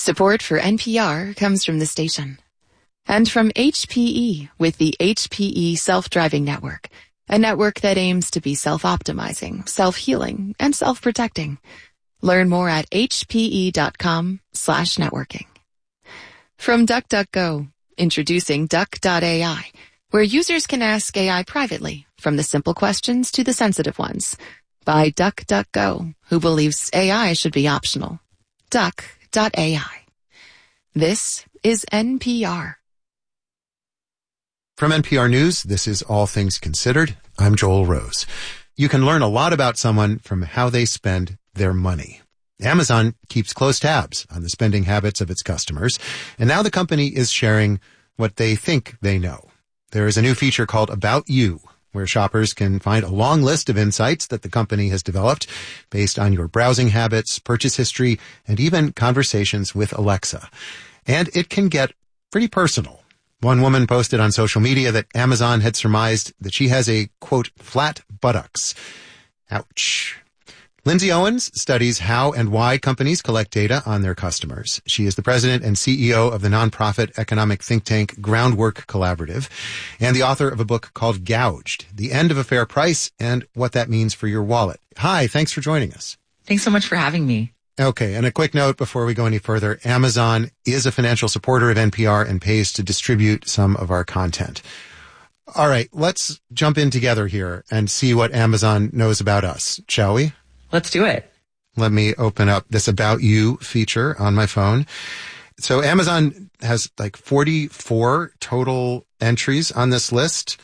Support for NPR comes from the station. And from HPE with the HPE Self-Driving Network, a network that aims to be self-optimizing, self-healing, and self-protecting. Learn more at hpe.com/networking. From DuckDuckGo, introducing Duck.ai, where users can ask AI privately, from the simple questions to the sensitive ones. By DuckDuckGo, who believes AI should be optional. Duck.ai. This is NPR. From NPR News, this is All Things Considered. I'm Joel Rose. You can learn a lot about someone from how they spend their money. Amazon keeps close tabs on the spending habits of its customers, and now the company is sharing what they think they know. There is a new feature called About You, where shoppers can find a long list of insights that the company has developed based on your browsing habits, purchase history, and even conversations with Alexa. And it can get pretty personal. One woman posted on social media that Amazon had surmised that she has a, quote, flat buttocks. Ouch. Lindsay Owens studies how and why companies collect data on their customers. She is the president and CEO of the nonprofit economic think tank Groundwork Collaborative and the author of a book called Gouged, The End of a Fair Price and What That Means for Your Wallet. Hi, thanks for joining us. Thanks so much for having me. Okay, and a quick note before we go any further. Amazon is a financial supporter of NPR and pays to distribute some of our content. All right, let's jump in together here and see what Amazon knows about us, shall we? Let's do it. Let me open up this About You feature on my phone. So Amazon has like 44 total entries on this list.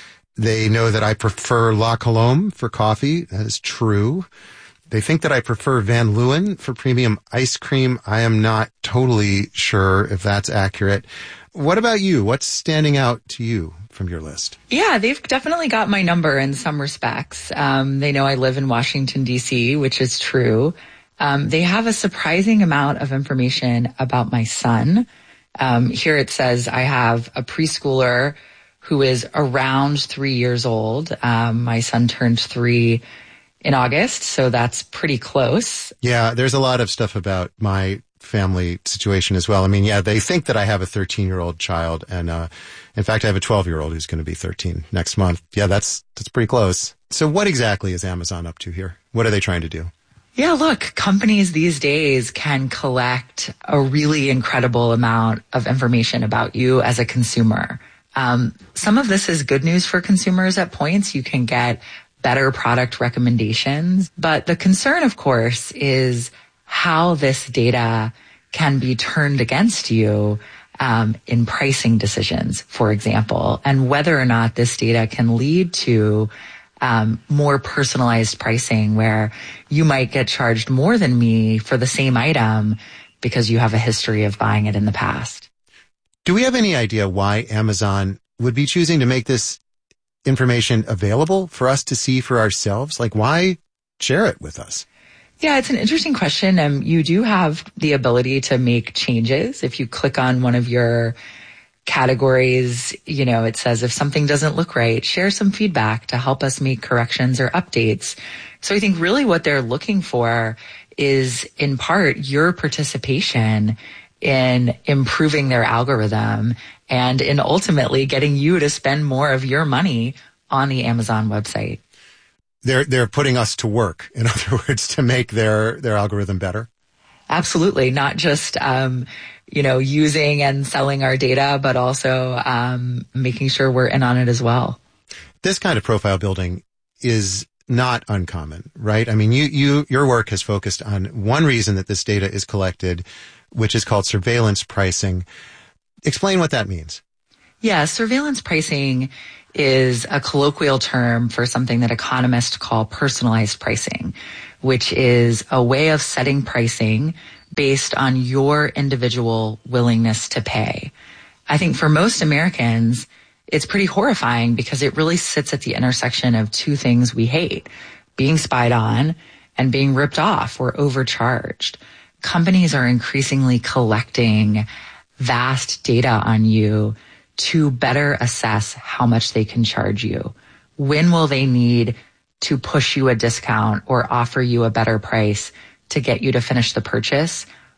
They know that I prefer La Colombe for coffee. That is true. They think that I prefer Van Leeuwen for premium ice cream. I am not totally sure if that's accurate. What about you? What's standing out to you from your list? Yeah, they've definitely got my number in some respects. They know I live in Washington, D.C., which is true. They have a surprising amount of information about my son. Here it says I have a preschooler who is around 3 years old. My son turned 3 in August, so that's pretty close. Yeah, there's a lot of stuff about my family situation as well. I mean, yeah, they think that I have a 13-year-old child, and in fact, I have a 12-year-old who's going to be 13 next month. Yeah, that's pretty close. So what exactly is Amazon up to here? What are they trying to do? Yeah, look, companies these days can collect a really incredible amount of information about you as a consumer. Some of this is good news for consumers at points. You can get better product recommendations. But the concern, of course, is how this data can be turned against you in pricing decisions, for example, and whether or not this data can lead to more personalized pricing where you might get charged more than me for the same item because you have a history of buying it in the past. Do we have any idea why Amazon would be choosing to make this information available for us to see for ourselves? Like, why share it with us? Yeah, it's an interesting question. You do have the ability to make changes. If you click on one of your categories, it says if something doesn't look right, share some feedback to help us make corrections or updates. So I think really what they're looking for is in part your participation in improving their algorithm and in ultimately getting you to spend more of your money on the Amazon website. They're putting us to work, in other words, to make their algorithm better. Absolutely. Not just, using and selling our data, but also making sure we're in on it as well. This kind of profile building is not uncommon, right? I mean, your work has focused on one reason that this data is collected, which is called surveillance pricing. Explain what that means. Yeah, surveillance pricing is a colloquial term for something that economists call personalized pricing, which is a way of setting pricing based on your individual willingness to pay. I think for most Americans, it's pretty horrifying because it really sits at the intersection of two things we hate: being spied on and being ripped off or overcharged. Companies are increasingly collecting vast data on you to better assess how much they can charge you. When will they need to push you a discount or offer you a better price to get you to finish the purchase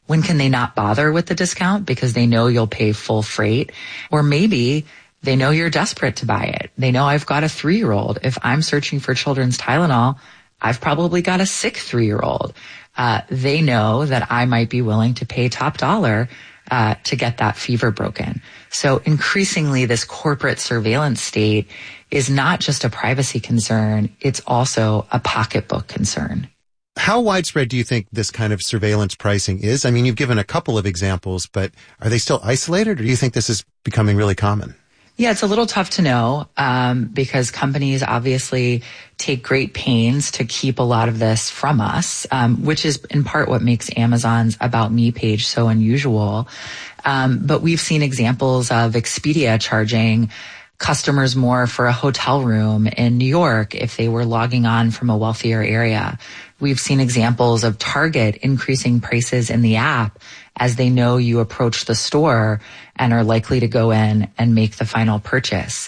When can they not bother with the discount because they know you'll pay full freight? Or maybe they know you're desperate to buy it. They know I've got a 3-year-old. If I'm searching for children's Tylenol, I've probably got a sick 3-year-old. They know that I might be willing to pay top dollar to get that fever broken. So increasingly, this corporate surveillance state is not just a privacy concern, it's also a pocketbook concern. How widespread do you think this kind of surveillance pricing is? I mean, you've given a couple of examples, but are they still isolated, or do you think this is becoming really common? Yeah, it's a little tough to know because companies obviously take great pains to keep a lot of this from us, which is in part what makes Amazon's About Me page so unusual. But we've seen examples of Expedia charging customers more for a hotel room in New York if they were logging on from a wealthier area. We've seen examples of Target increasing prices in the app as they know you approach the store and are likely to go in and make the final purchase.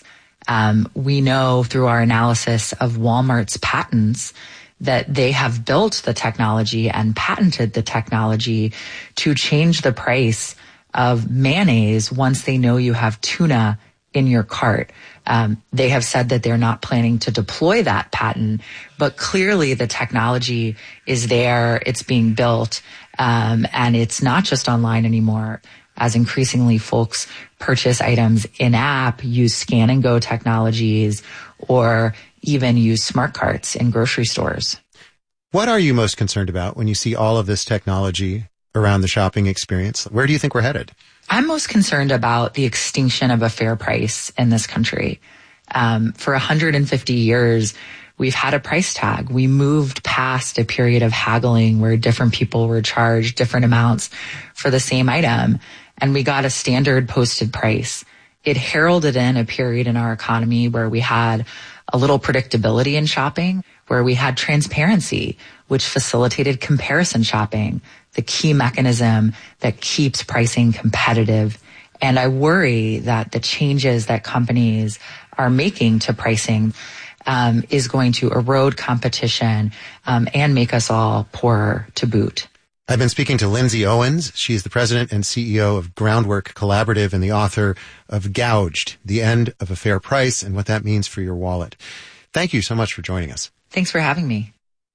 We know through our analysis of Walmart's patents that they have built the technology and patented the technology to change the price of mayonnaise once they know you have tuna in your cart. They have said that they're not planning to deploy that patent, but clearly the technology is there, it's being built, and it's not just online anymore. As increasingly folks purchase items in-app, use scan and go technologies, or even use smart carts in grocery stores. What are you most concerned about when you see all of this technology around the shopping experience? Where do you think we're headed? I'm most concerned about the extinction of a fair price in this country. For 150 years, we've had a price tag. We moved past a period of haggling where different people were charged different amounts for the same item, and we got a standard posted price. It heralded in a period in our economy where we had a little predictability in shopping, where we had transparency, which facilitated comparison shopping, the key mechanism that keeps pricing competitive. And I worry that the changes that companies are making to pricing is going to erode competition and make us all poorer to boot. I've been speaking to Lindsay Owens. She's the president and CEO of Groundwork Collaborative and the author of Gouged, The End of a Fair Price and What That Means for Your Wallet. Thank you so much for joining us. Thanks for having me.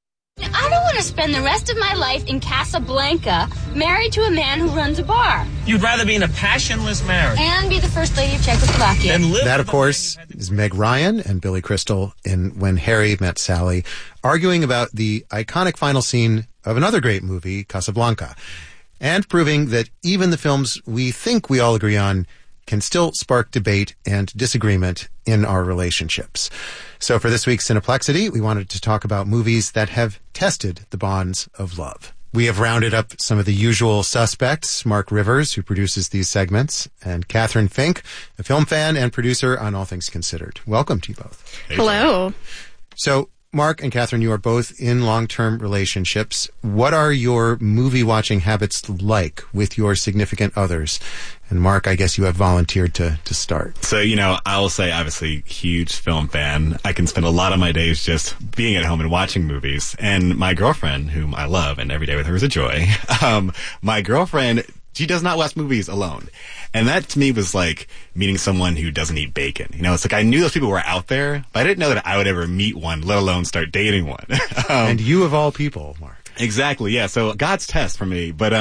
I don't want to spend the rest of my life in Casablanca married to a man who runs a bar. You'd rather be in a passionless marriage and be the first lady of Czechoslovakia. That, of course, is Meg Ryan and Billy Crystal in When Harry Met Sally, arguing about the iconic final scene of another great movie, Casablanca, and proving that even the films we think we all agree on can still spark debate and disagreement in our relationships. So for this week's Cineplexity, we wanted to talk about movies that have tested the bonds of love. We have rounded up some of the usual suspects, Mark Rivers, who produces these segments, and Catherine Fink, a film fan and producer on All Things Considered. Welcome to you both. Hey, hello. So, Mark and Catherine, you are both in long-term relationships. What are your movie-watching habits like with your significant others? And Mark, I guess you have volunteered to start. So, I will say, obviously, huge film fan. I can spend a lot of my days just being at home and watching movies. And my girlfriend, whom I love, and every day with her is a joy, my girlfriend, she does not watch movies alone. And that to me was like meeting someone who doesn't eat bacon. It's like I knew those people were out there, but I didn't know that I would ever meet one, let alone start dating one. And you of all people, Mark. Exactly, yeah. So God's test for me. But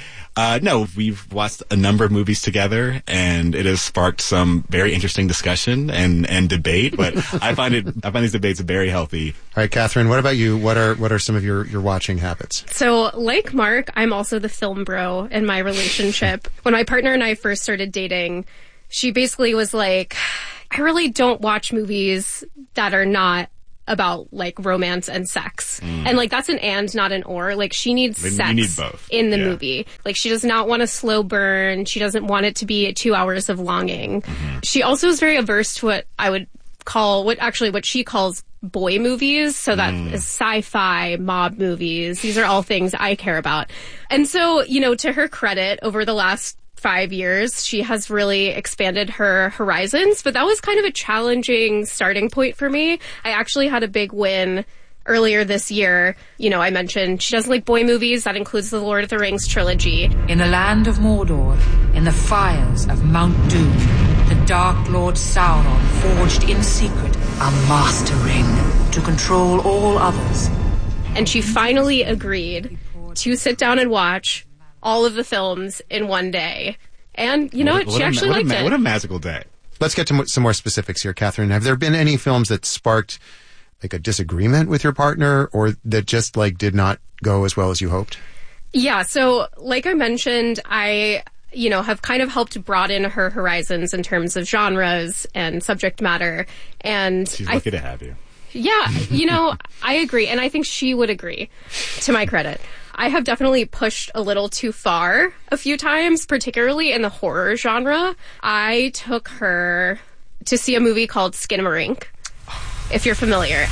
no, we've watched a number of movies together, and it has sparked some very interesting discussion and debate. But I find these debates very healthy. All right, Catherine, what about you? What are some of your watching habits? So, like Mark, I'm also the film bro in my relationship. When my partner and I first started dating, she basically was like, I really don't watch movies that are not about like romance and sex. And like that's an and, not an or. Like she needs sex you need both. In the movie. Like she does not want a slow burn. She doesn't want it to be 2 hours of longing. She also is very averse to what I would call what she calls boy movies. So that is sci-fi, mob movies. These are all things I care about. And so, to her credit, over the last 5 years, she has really expanded her horizons, but that was kind of a challenging starting point for me. I actually had a big win earlier this year, I mentioned she doesn't like boy movies. That includes the Lord of the Rings trilogy. In the land of Mordor, in the fires of Mount Doom, the Dark Lord Sauron forged in secret a master ring to control all others. And she finally agreed to sit down and watch all of the films in one day. And you know what? She actually liked it. What a magical day. Let's get to some more specifics here, Catherine. Have there been any films that sparked like a disagreement with your partner, or that just like did not go as well as you hoped? Yeah. So like I mentioned, I have kind of helped broaden her horizons in terms of genres and subject matter. And she's lucky to have you. Yeah. I agree. And I think she would agree, to my credit. I have definitely pushed a little too far a few times, particularly in the horror genre. I took her to see a movie called Skinamarink, if you're familiar.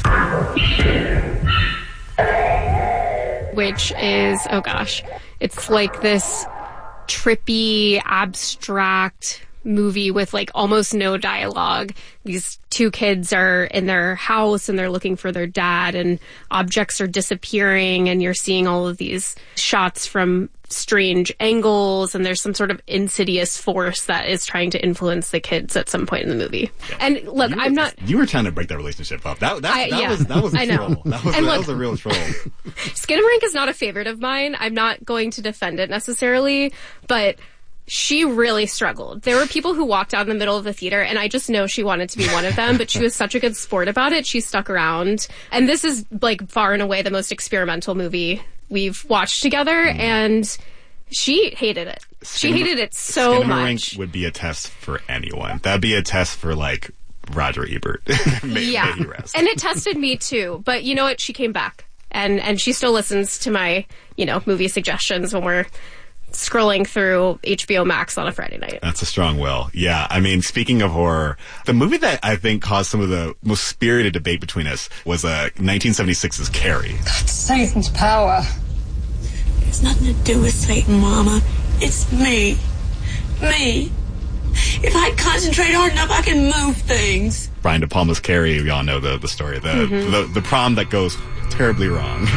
Which is, it's like this trippy, abstract movie with like almost no dialogue. These two kids are in their house and they're looking for their dad, and objects are disappearing, and you're seeing all of these shots from strange angles, and there's some sort of insidious force that is trying to influence the kids at some point in the movie. Yeah. And look, you were trying to break that relationship up. That was a troll. That was a real troll. Skinamarink is not a favorite of mine. I'm not going to defend it necessarily, but she really struggled. There were people who walked out in the middle of the theater, and I just know she wanted to be one of them, but she was such a good sport about it. She stuck around. And this is like far and away the most experimental movie we've watched together, and she hated it. She hated it so much. Skinamarink would be a test for anyone. That'd be a test for like Roger Ebert. May he rest. And it tested me too. But you know what? She came back, and she still listens to my, movie suggestions when we're scrolling through HBO Max on a Friday night. That's a strong will. Yeah. I mean, speaking of horror, the movie that I think caused some of the most spirited debate between us was 1976's Carrie. That's Satan's power. It's nothing to do with Satan, Mama. It's me. Me. If I concentrate hard enough, I can move things. Brian De Palma's Carrie, we all know the story. The prom that goes terribly wrong.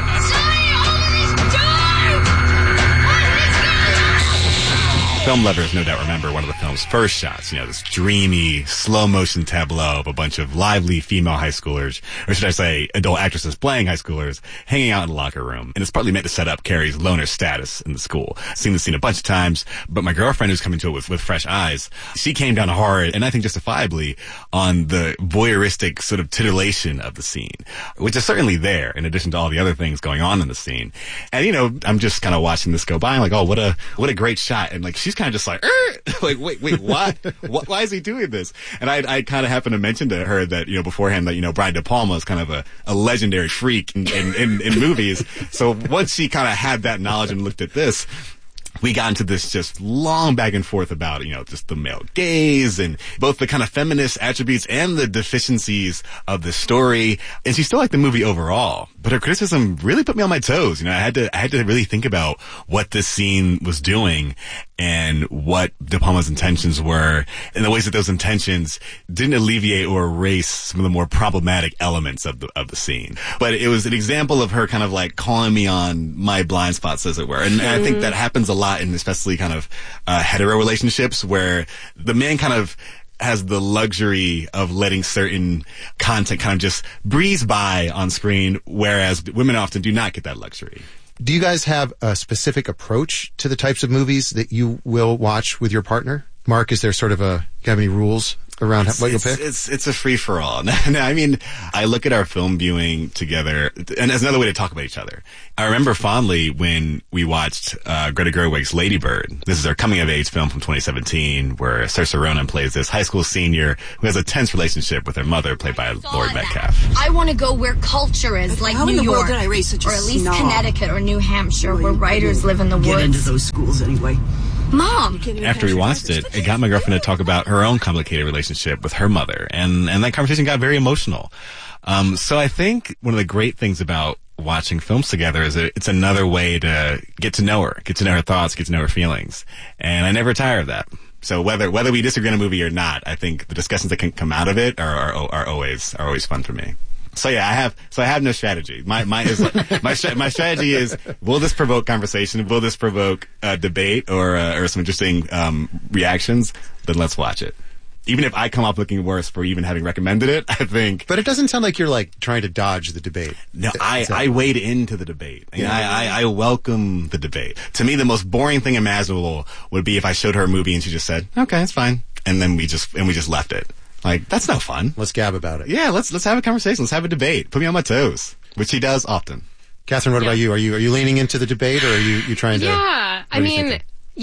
Film lovers no doubt remember one of the film's first shots, this dreamy, slow-motion tableau of a bunch of lively female high schoolers, or should I say adult actresses playing high schoolers, hanging out in a locker room. And it's partly meant to set up Carrie's loner status in the school. I've seen this scene a bunch of times, but my girlfriend, who's coming to it with fresh eyes, she came down hard, and I think justifiably, on the voyeuristic sort of titillation of the scene, which is certainly there, in addition to all the other things going on in the scene. And, I'm just kind of watching this go by, and like, oh, what a great shot. And like, she's kind of just like, wait, what? Why is he doing this? And I kind of happened to mention to her that, beforehand that, Brian De Palma is kind of a legendary freak in movies. So once she kind of had that knowledge and looked at this, we got into this just long back and forth about, just the male gaze and both the kind of feminist attributes and the deficiencies of the story. And she still liked the movie overall, but her criticism really put me on my toes. I had to really think about what this scene was doing and what De Palma's intentions were, and the ways that those intentions didn't alleviate or erase some of the more problematic elements of the scene. But it was an example of her kind of like calling me on my blind spots, as it were. And I think that happens a lot in especially kind of hetero relationships, where the man kind of has the luxury of letting certain content kind of just breeze by on screen, whereas women often do not get that luxury. Do you guys have a specific approach to the types of movies that you will watch with your partner? Mark, is there sort of do you have any rules around what you'll pick? It's a free-for-all. No, I mean, I look at our film viewing together, and as another way to talk about each other. I remember fondly when we watched Greta Gerwig's Lady Bird. This is our coming-of-age film from 2017, where Saoirse Ronan plays this high school senior who has a tense relationship with her mother, played by Laurie Metcalf. I want to go where culture is, like New York, did I raise such a or at least snob? Connecticut or New Hampshire, where writers live in the Get woods. into those schools anyway. Mom! After we watched it, it got my girlfriend to talk about her own complicated relationship with her mother, and that conversation got very emotional. So I think one of the great things about watching films together is that it's another way to get to know her thoughts, get to know her feelings. And I never tire of that. So whether we disagree on a movie or not, I think the discussions that can come out of it are always fun for me. So yeah, I have no strategy. My strategy is, will this provoke conversation? Will this provoke debate or some interesting reactions? Then let's watch it. Even if I come up looking worse for even having recommended it, I think. But it doesn't sound like you're like trying to dodge the debate. No, I wade into the debate. Yeah. I welcome the debate. To me, the most boring thing imaginable would be if I showed her a movie and she just said, "Okay, it's fine," and then we just left it. Like, that's no fun. Let's gab about it. Yeah, let's have a conversation. Let's have a debate. Put me on my toes, which he does often. Catherine, what about you? Are you leaning into the debate, or are you trying to? Yeah, I mean,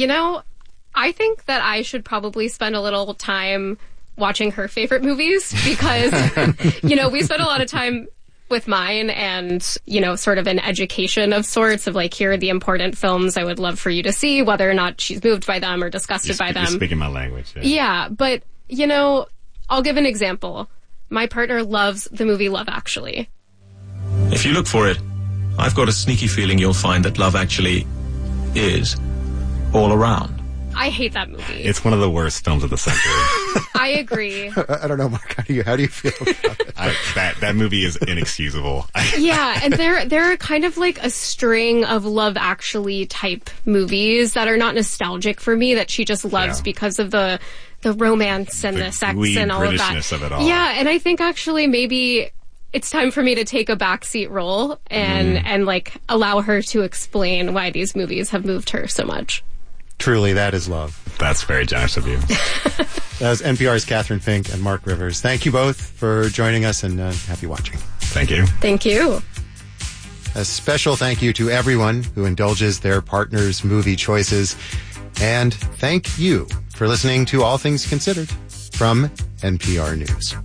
I think that I should probably spend a little time watching her favorite movies because, we spend a lot of time with mine and, sort of an education of sorts of like, here are the important films I would love for you to see, whether or not she's moved by them or disgusted by them. You're speaking my language. Yeah, but, I'll give an example. My partner loves the movie Love Actually. If you look for it, I've got a sneaky feeling you'll find that Love Actually is all around. I hate that movie. It's one of the worst films of the century. I agree. I don't know, Mark. How do you feel about it? That movie is inexcusable. Yeah, and there are kind of like a string of Love Actually type movies that are not nostalgic for me that she just loves because of the romance and the sex and all of that. Britishness of it all. Yeah, and I think actually maybe it's time for me to take a backseat role and like allow her to explain why these movies have moved her so much. Truly, that is love. That's very generous of you. That was NPR's Catherine Fink and Mark Rivers. Thank you both for joining us, and happy watching. Thank you. Thank you. A special thank you to everyone who indulges their partner's movie choices. And thank you for listening to All Things Considered from NPR News.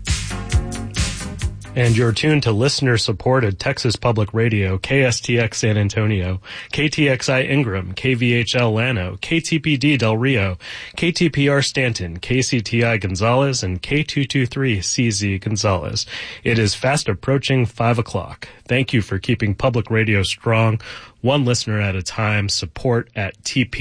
And you're tuned to listener-supported Texas Public Radio, KSTX San Antonio, KTXI Ingram, KVHL Llano, KTPD Del Rio, KTPR Stanton, KCTI Gonzales, and K223CZ Gonzales. It is fast approaching 5 o'clock. Thank you for keeping public radio strong, one listener at a time. Support at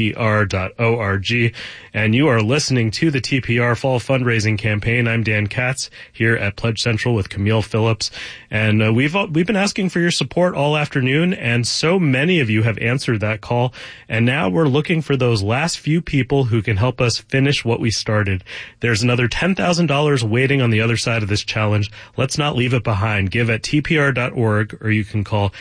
tpr.org. And you are listening to the TPR Fall Fundraising Campaign. I'm Dan Katz here at Pledge Central with Camille Phillips. And we've been asking for your support all afternoon, and so many of you have answered that call. And now we're looking for those last few people who can help us finish what we started. There's another $10,000 waiting on the other side of this challenge. Let's not leave it behind. Give at tpr.org, or you can call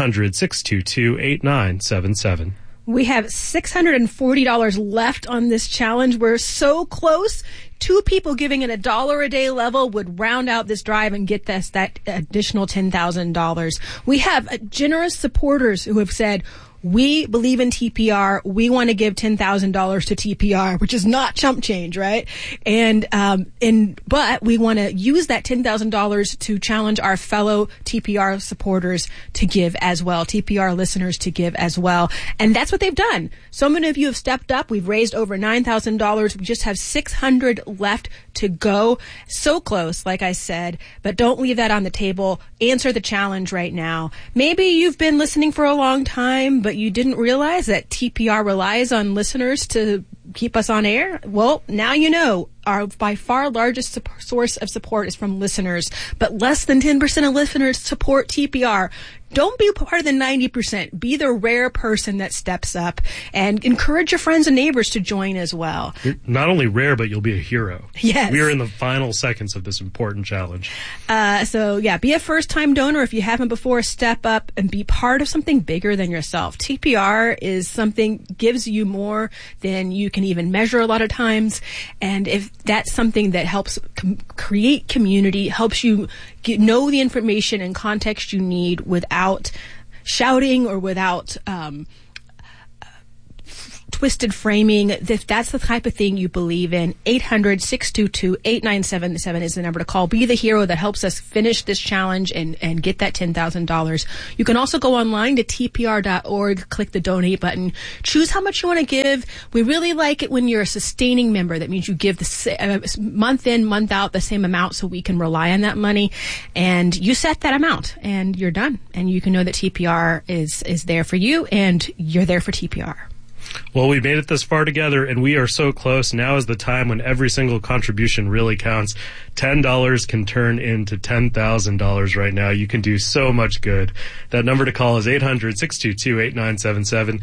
800-622-8977. We have $640 left on this challenge. We're so close. 2 people giving at $1 a day level would round out this drive and get us that additional $10,000. We have generous supporters who have said, we believe in TPR. We want to give $10,000 to TPR, which is not chump change, right? But we want to use that $10,000 to challenge our fellow TPR supporters to give as well, TPR listeners to give as well. And that's what they've done. So many of you have stepped up. We've raised over $9,000. We just have $600 left to go. So close, like I said, but don't leave that on the table. Answer the challenge right now. Maybe you've been listening for a long time, but you didn't realize that TPR relies on listeners to keep us on air. Well, now you know. Our by far largest source of support is from listeners, but less than 10% of listeners support TPR. Don't be part of the 90%. Be the rare person that steps up, and encourage your friends and neighbors to join as well. You're not only rare, but you'll be a hero. Yes. We are in the final seconds of this important challenge. Be a first-time donor. If you haven't before, step up and be part of something bigger than yourself. TPR is something, gives you more than you can even measure a lot of times. And if that's something that helps create community, helps you know the information and context you need without shouting or without twisted framing. If that's the type of thing you believe in, 800-622-8977 is the number to call. Be the hero that helps us finish this challenge and get that $10,000. You can also go online to tpr.org, click the donate button, choose how much you want to give. We really like it when you're a sustaining member. That means you give the month in, month out the same amount so we can rely on that money. And you set that amount and you're done. And you can know that TPR is there for you and you're there for TPR. Well, we made it this far together, and we are so close. Now is the time when every single contribution really counts. $10 can turn into $10,000 right now. You can do so much good. That number to call is 800-622-8977,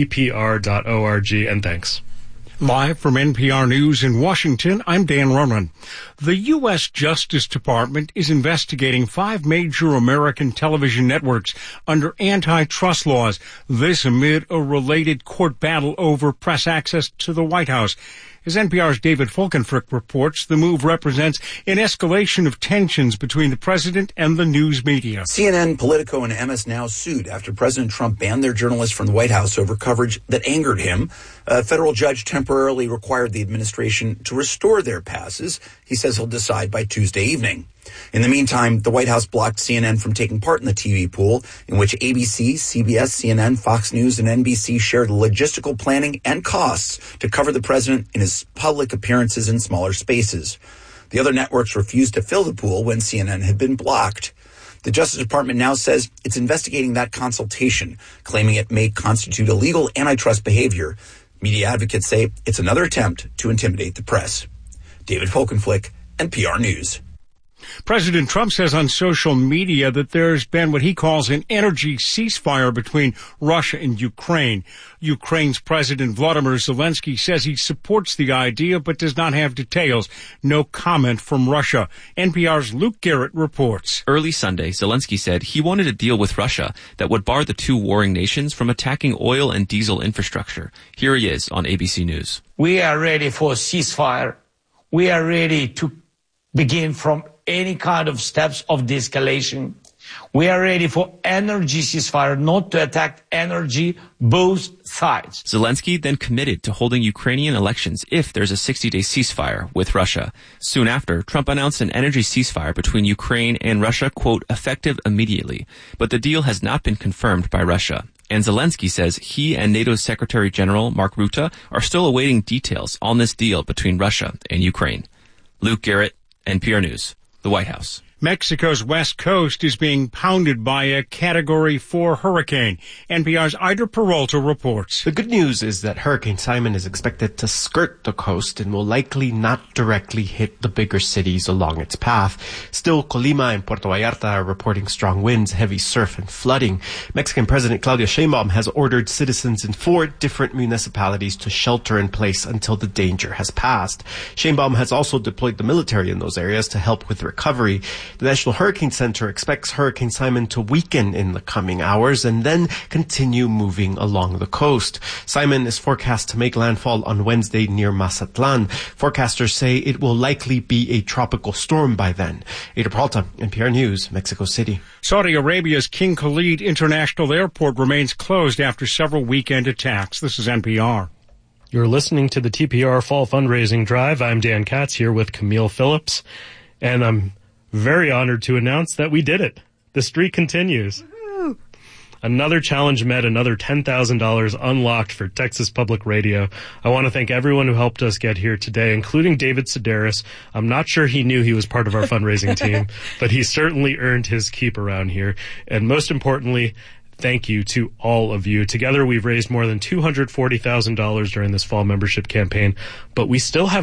tpr.org, and thanks. Live from NPR News in Washington, I'm Dan Ronan. The U.S. Justice Department is investigating 5 major American television networks under antitrust laws. This amid a related court battle over press access to the White House. As NPR's David Folkenfrick reports, the move represents an escalation of tensions between the president and the news media. CNN, Politico, and MS Now sued after President Trump banned their journalists from the White House over coverage that angered him. A federal judge temporarily required the administration to restore their passes. He says he'll decide by Tuesday evening. In the meantime, the White House blocked CNN from taking part in the TV pool, in which ABC, CBS, CNN, Fox News, and NBC shared logistical planning and costs to cover the president in his public appearances in smaller spaces. The other networks refused to fill the pool when CNN had been blocked. The Justice Department now says it's investigating that consultation, claiming it may constitute illegal antitrust behavior. Media advocates say it's another attempt to intimidate the press. David Folkenflick, NPR News. President Trump says on social media that there's been what he calls an energy ceasefire between Russia and Ukraine. Ukraine's President Volodymyr Zelensky says he supports the idea but does not have details. No comment from Russia. NPR's Luke Garrett reports. Early Sunday, Zelensky said he wanted a deal with Russia that would bar the two warring nations from attacking oil and diesel infrastructure. Here he is on ABC News. We are ready for a ceasefire. We are ready to begin from any kind of steps of de-escalation. We are ready for energy ceasefire, not to attack energy, both sides. Zelensky then committed to holding Ukrainian elections if there's a 60-day ceasefire with Russia. Soon after, Trump announced an energy ceasefire between Ukraine and Russia, quote, effective immediately. But the deal has not been confirmed by Russia. And Zelensky says he and NATO's Secretary General Mark Rutte are still awaiting details on this deal between Russia and Ukraine. Luke Garrett, NPR News, the White House. Mexico's west coast is being pounded by a Category 4 hurricane. NPR's Ida Peralta reports. The good news is that Hurricane Simon is expected to skirt the coast and will likely not directly hit the bigger cities along its path. Still, Colima and Puerto Vallarta are reporting strong winds, heavy surf, and flooding. Mexican President Claudia Sheinbaum has ordered citizens in 4 different municipalities to shelter in place until the danger has passed. Sheinbaum has also deployed the military in those areas to help with recovery. The National Hurricane Center expects Hurricane Simon to weaken in the coming hours and then continue moving along the coast. Simon is forecast to make landfall on Wednesday near Mazatlan. Forecasters say it will likely be a tropical storm by then. Ada Peralta, NPR News, Mexico City. Saudi Arabia's King Khalid International Airport remains closed after several weekend attacks. This is NPR. You're listening to the TPR Fall Fundraising Drive. I'm Dan Katz here with Camille Phillips, and I'm very honored to announce that we did it. The streak continues. Woo-hoo. Another challenge met, another $10,000 unlocked for Texas Public Radio. I want to thank everyone who helped us get here today, including David Sedaris. I'm not sure he knew he was part of our fundraising team, but he certainly earned his keep around here. And most importantly, thank you to all of you. Together, we've raised more than $240,000 during this fall membership campaign, but we still have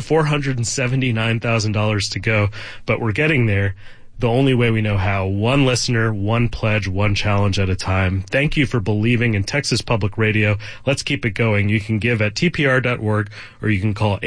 $479,000 to go, but we're getting there the only way we know how. One listener, one pledge, one challenge at a time. Thank you for believing in Texas Public Radio. Let's keep it going. You can give at tpr.org or you can call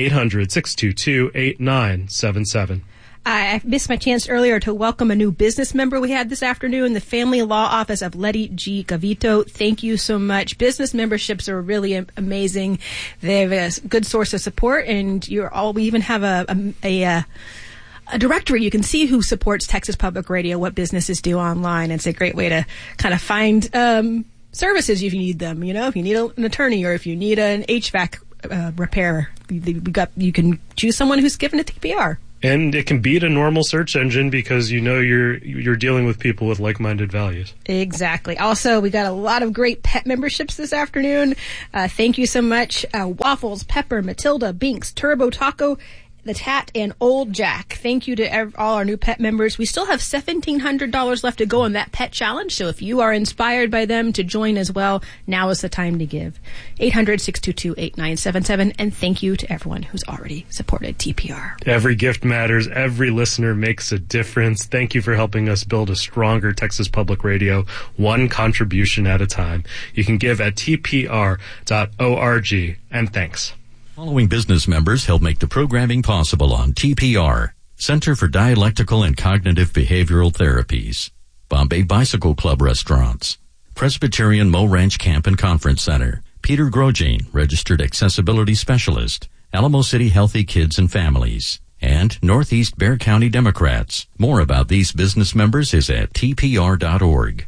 800-622-8977. I missed my chance earlier to welcome a new business member we had this afternoon, the Family Law Office of Letty G. Gavito. Thank you so much. Business memberships are really amazing. They have a good source of support, and we even have a directory. You can see who supports Texas Public Radio, what businesses do online. It's a great way to kind of find services if you need them. You know, if you need an attorney or if you need an HVAC repair, you can choose someone who's given a TPR. And it can beat a normal search engine because you know you're dealing with people with like-minded values. Exactly. Also, we got a lot of great pet memberships this afternoon. Thank you so much. Waffles, Pepper, Matilda, Binks, Turbo Taco. the Tat, and Old Jack. Thank you to all our new pet members. We still have $1,700 left to go on that pet challenge, so if you are inspired by them to join as well, now is the time to give. 800-622-8977, and thank you to everyone who's already supported TPR. Every gift matters. Every listener makes a difference. Thank you for helping us build a stronger Texas Public Radio, one contribution at a time. You can give at tpr.org, and thanks. Following business members help make the programming possible on TPR, Center for Dialectical and Cognitive Behavioral Therapies, Bombay Bicycle Club Restaurants, Presbyterian Mo Ranch Camp and Conference Center, Peter Grosjean, Registered Accessibility Specialist, Alamo City Healthy Kids and Families, and Northeast Bexar County Democrats. More about these business members is at tpr.org.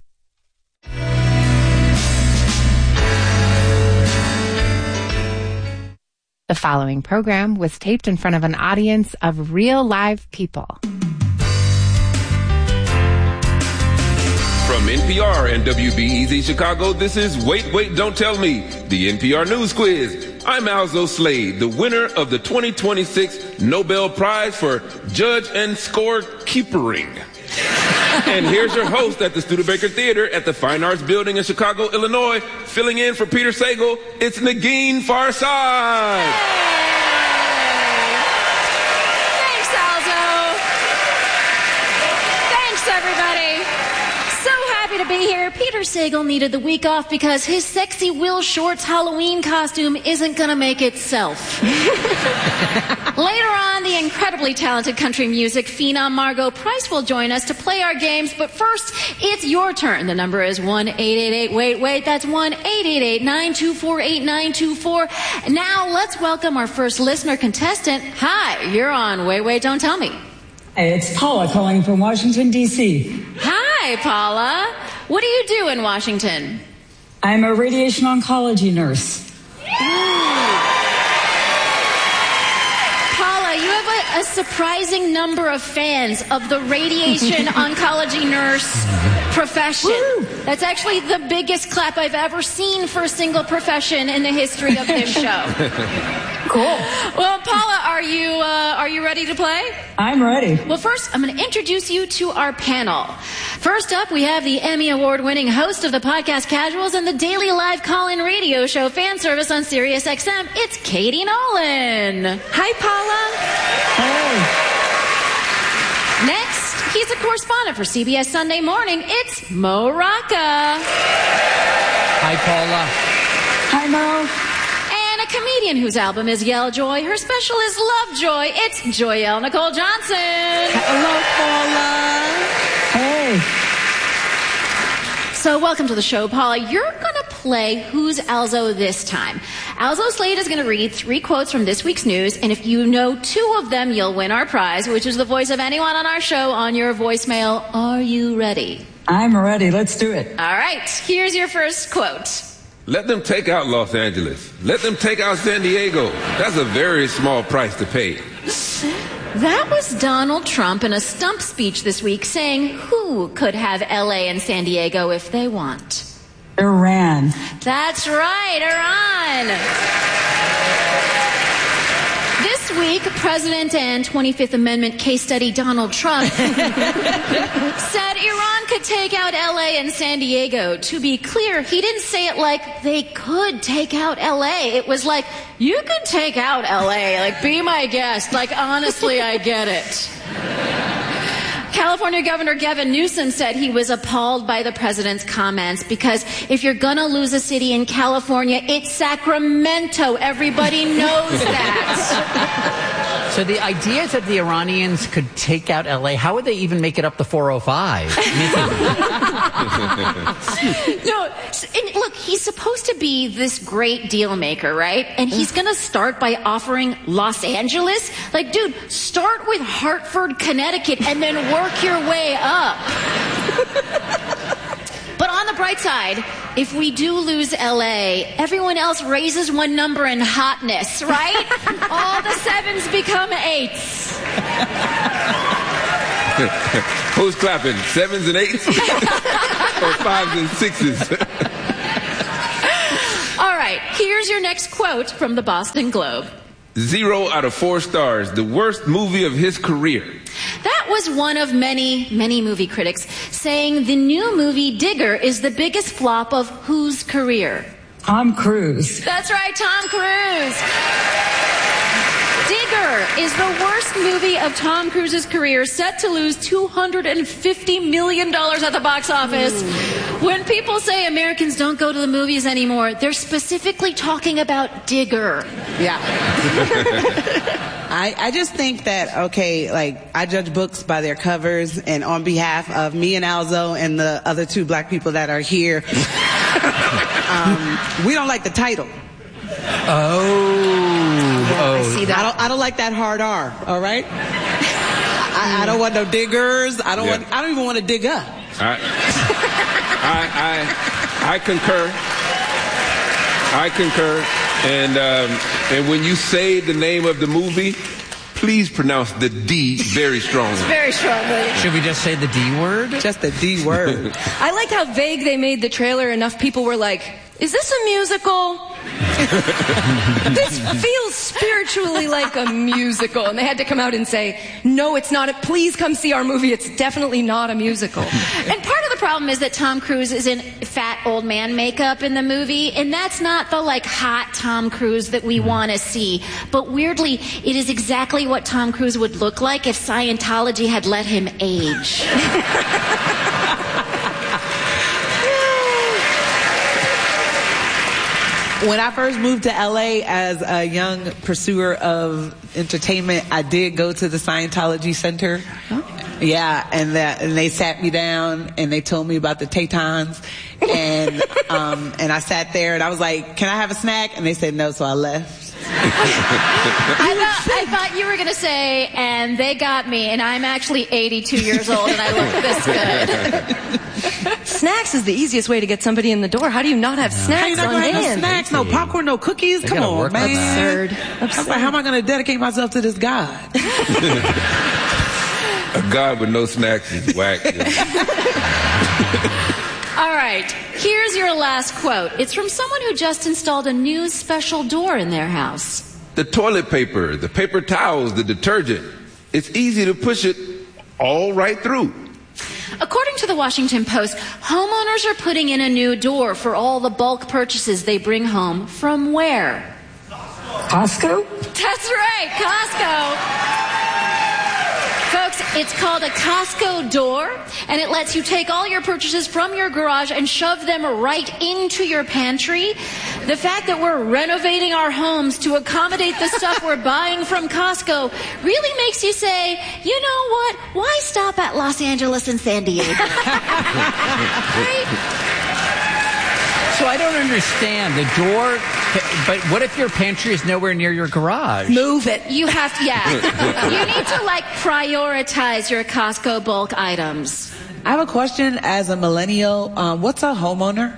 The following program was taped in front of an audience of real live people. From NPR and WBEZ Chicago, this is Wait, Wait, Don't Tell Me, the NPR News Quiz. I'm Alzo Slade, the winner of the 2026 Nobel Prize for Judge and Scorekeepering. And here's your host at the Studebaker Theater at the Fine Arts Building in Chicago, Illinois, filling in for Peter Sagal. It's Negin Farsad. Thanks, Alzo. Thanks, everybody. So happy to be here. Peter Sagal needed the week off because his sexy Will Shorts Halloween costume isn't gonna make itself. Later on, the incredibly talented country music phenom Margot Price will join us to play our games, but first, it's your turn. The number is 1-888-WAIT-WAIT. That's 1-888-924-8924. Now, let's welcome our first listener contestant. Hi, you're on Wait, Wait, Don't Tell Me. Hey, it's Paula calling from Washington, D.C. Hi, Paula. What do you do in Washington? I'm a radiation oncology nurse. Paula, you have a surprising number of fans of the radiation oncology nurse profession. Woo! That's actually the biggest clap I've ever seen for a single profession in the history of this show. Cool. Well, Paula, are you ready to play? I'm ready. Well, first, I'm going to introduce you to our panel. First up, we have the Emmy Award-winning host of the podcast Casuals and the daily live call-in radio show Fan Service on Sirius XM. It's Katie Nolan. Hi, Paula. Hey. Next, he's a correspondent for CBS Sunday Morning. It's Mo Rocca. Hi, Paula. Hi, Mo. And a comedian whose album is Yell Joy. Her special is Love Joy. It's Joyelle Nicole Johnson. Hello, Paula. Hey. So welcome to the show, Paula. You're going to play Who's Alzo this time. Alzo Slade is going to read 3 quotes from this week's news, and if you know 2 of them, you'll win our prize, which is the voice of anyone on our show on your voicemail. Are you ready? I'm ready. Let's do it. All right. Here's your first quote. Let them take out Los Angeles. Let them take out San Diego. That's a very small price to pay. That was Donald Trump in a stump speech this week saying who could have LA and San Diego if they want. Iran. That's right, Iran. This week, President and 25th Amendment case study Donald Trump said Iran could take out LA and San Diego. To be clear, he didn't say it like they could take out LA. It was like, you could take out LA. Like, be my guest. Like, honestly, I get it. California Governor Gavin Newsom said he was appalled by the president's comments because if you're gonna lose a city in California, it's Sacramento. Everybody knows that. So the idea that the Iranians could take out LA, how would they even make it up the 405? No, and look, he's supposed to be this great deal maker, right? And he's gonna start by offering Los Angeles. Like, dude, start with Hartford, Connecticut, and then work your way up. But on the bright side, if we do lose LA, everyone else raises one number in hotness, right? All the 7s become 8s. Who's clapping? 7s and 8s? Or 5s and 6s? All right, here's your next quote from the Boston Globe. 0 out of 4 stars. The worst movie of his career. That was one of many, many movie critics saying the new movie Digger is the biggest flop of whose career? Tom Cruise. That's right, Tom Cruise. Digger is the worst movie of Tom Cruise's career, set to lose $250 million at the box office. When people say Americans don't go to the movies anymore, they're specifically talking about Digger. Yeah. I just think that, okay, like, I judge books by their covers, and on behalf of me and Alzo and the other 2 black people that are here, we don't like the title. I see that. I don't like that hard R, all right? I don't want no diggers. I don't even want to dig up. I concur. I concur. And when you say the name of the movie, please pronounce the D very strongly. Very strongly. Should we just say the D word? Just the D word. I liked how vague they made the trailer. Enough people were like, is this a musical? This feels spiritually like a musical. And they had to come out and say, no, it's not. Please come see our movie. It's definitely not a musical. And part of the problem is that Tom Cruise is in fat old man makeup in the movie, and that's not the, like, hot Tom Cruise that we want to see. But weirdly, it is exactly what Tom Cruise would look like if Scientology had let him age. When I first moved to LA as a young pursuer of entertainment, I did go to the Scientology Center. Oh. Yeah, and they sat me down and they told me about the Tetons, and I sat there and I was like, "Can I have a snack?" And they said no, so I left. I thought you were going to say, and they got me, and I'm actually 82 years old and I look this good. Snacks is the easiest way to get somebody in the door. How do you not have snacks on hand? No snacks, no popcorn, no cookies. Come on, man. Absurd. How am I going to dedicate myself to this God? A God with no snacks is whack. All right, here's your last quote. It's from someone who just installed a new special door in their house. The toilet paper, the paper towels, the detergent. It's easy to push it all right through. According to the Washington Post, homeowners are putting in a new door for all the bulk purchases they bring home from where? Costco? That's right, Costco. Folks, it's called a Costco door, and it lets you take all your purchases from your garage and shove them right into your pantry. The fact that we're renovating our homes to accommodate the stuff we're buying from Costco really makes you say, you know what? Why stop at Los Angeles and San Diego? Right? So I don't understand. The door, but what if your pantry is nowhere near your garage? Move it. You have to, yeah. You need to, like, prioritize your Costco bulk items. I have a question as a millennial. What's a homeowner?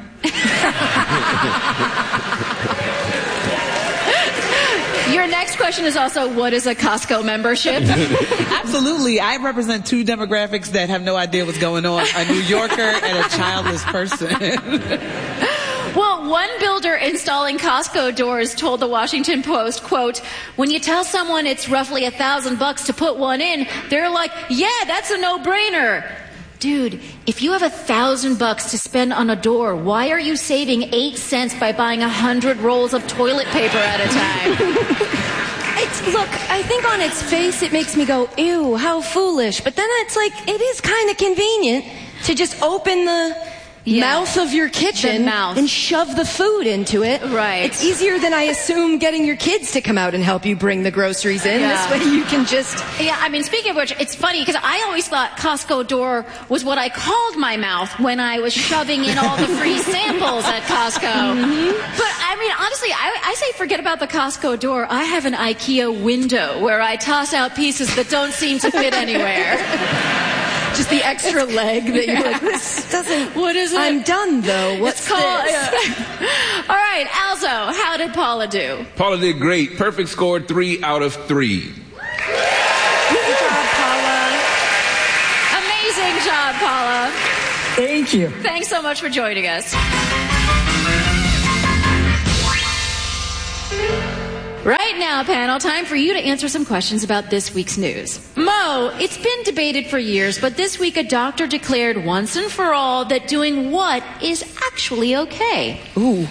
Your next question is also, what is a Costco membership? Absolutely. I represent 2 demographics that have no idea what's going on. A New Yorker and a childless person. Well, one builder installing Costco doors told the Washington Post, quote, when you tell someone it's roughly $1,000 to put one in, they're like, yeah, that's a no-brainer. Dude, if you have $1,000 to spend on a door, why are you saving 8 cents by buying 100 rolls of toilet paper at a time? Look, I think on its face it makes me go, ew, how foolish. But then it's like, it is kind of convenient to just open the mouth of your kitchen and shove the food into it. Right. It's easier than I assume getting your kids to come out and help you bring the groceries in. Yeah. This way you can just... Yeah, I mean, speaking of which, it's funny because I always thought Costco door was what I called my mouth when I was shoving in all the free samples at Costco. Mm-hmm. But I mean, honestly, I say forget about the Costco door. I have an IKEA window where I toss out pieces that don't seem to fit anywhere. Just the extra leg that you're like, this doesn't... What is it? I'm done, though. What's called, this? All right, Alzo, how did Paula do? Paula did great. Perfect score, 3 out of 3. Good job, Paula. Amazing job, Paula. Thank you. Thanks so much for joining us. Right now, panel, time for you to answer some questions about this week's news. Mo, it's been debated for years, but this week a doctor declared once and for all that doing what is actually okay. Ooh.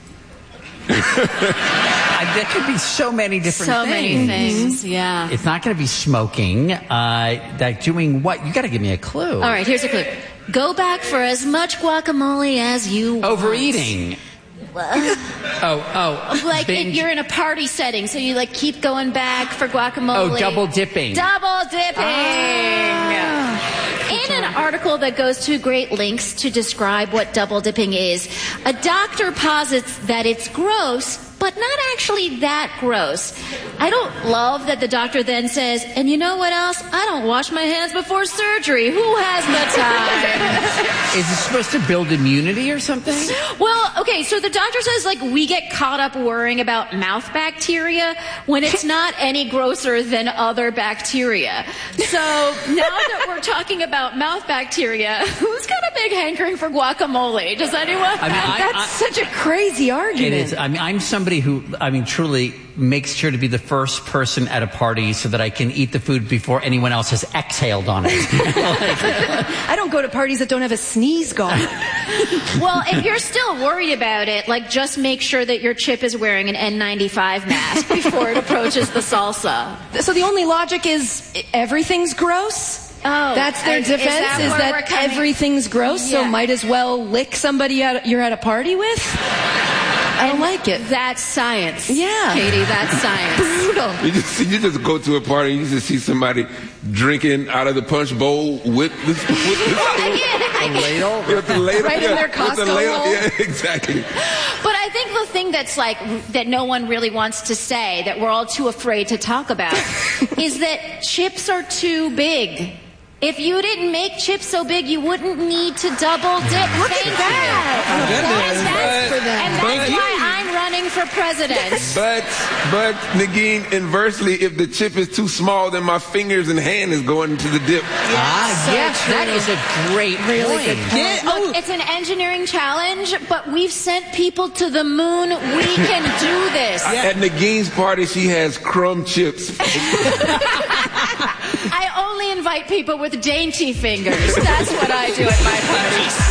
That could be so many different things. So many things, yeah. It's not going to be smoking. Like doing what? You got to give me a clue. All right, here's a clue. Go back for as much guacamole as you want. Overeating. Like if you're in a party setting, so you like keep going back for guacamole. Oh, double dipping. Double dipping. In an article that goes to great lengths to describe what double dipping is, a doctor posits that it's gross, but not actually that gross. I don't love that the doctor then says, and you know what else? I don't wash my hands before surgery. Who has the time? Is it supposed to build immunity or something? Well, okay, so the doctor says, like, we get caught up worrying about mouth bacteria when it's not any grosser than other bacteria. So now that we're talking about mouth bacteria, who's got a big hankering for guacamole? Does anyone? That's such a crazy argument. It is. I mean, I'm somebody who, truly makes sure to be the first person at a party so that I can eat the food before anyone else has exhaled on it. I don't go to parties that don't have a sneeze guard. Well, if you're still worried about it, like, just make sure that your chip is wearing an N95 mask before it approaches the salsa. So the only logic is everything's gross? Oh, that's their defense, is that everything's gross, so might as well lick somebody you're at a party with? I don't like it. That's science. Yeah. Katie, that's science. Brutal. You just go to a party and you just see somebody drinking out of the punch bowl with the ladle? With the ladle. Right in their Costco with the ladle. hole. Yeah, exactly. But I think the thing that's like, that no one really wants to say, that we're all too afraid to talk about, is that chips are too big. If you didn't make chips so big, you wouldn't need to double dip. Look at that. And that's why I'm running for president. But Nagin, inversely, if the chip is too small, then my fingers and hand is going into the dip. Yes, that is a great Really point. good point. Look, it's an engineering challenge, but we've sent people to the moon. We can do this. At Nagin's party, she has crumb chips. I only invite people with dainty fingers. That's what I do at my parties.